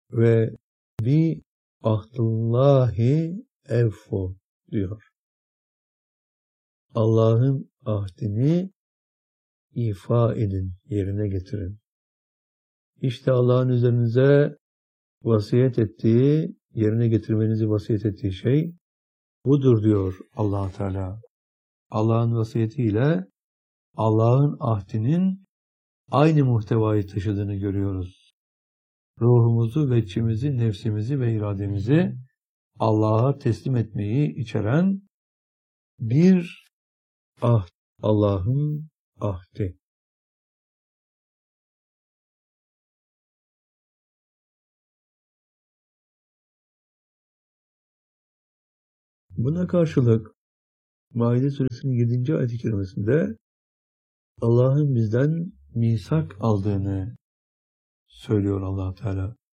ve bi ahdillahi evfu diyor. Allah'ın ahdini ifa edin, yerine getirin. İşte Allah'ın üzerinize vasiyet ettiği, yerine getirmenizi vasiyet ettiği şey budur diyor Allah Teala. Allah'ın vasiyetiyle Allah'ın ahdinin aynı muhtevayı taşıdığını görüyoruz. Ruhumuzu ve içimizi, nefsimizi ve irademizi Allah'a teslim etmeyi içeren bir ahd, Allah'ın ahdi. Buna karşılık Maide suresinin 7. ayet-i kerimesinde Allah'ın bizden misak aldığını söylüyor Allah Teala.